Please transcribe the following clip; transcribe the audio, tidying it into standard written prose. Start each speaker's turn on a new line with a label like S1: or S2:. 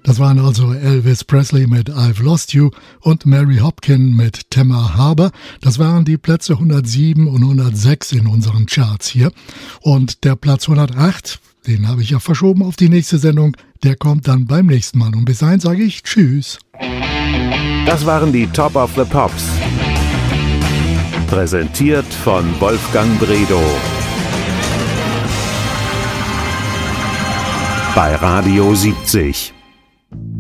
S1: Das waren also Elvis Presley mit I've Lost You und Mary Hopkin mit Temma Harbour. Das waren die Plätze 107 und 106 in unseren Charts hier. Und der Platz 108, den habe ich ja verschoben auf die nächste Sendung, der kommt dann beim nächsten Mal. Und bis dahin sage ich Tschüss.
S2: Das waren die Top of the Pops. Präsentiert von Wolfgang Bredow. Bei Radio 70.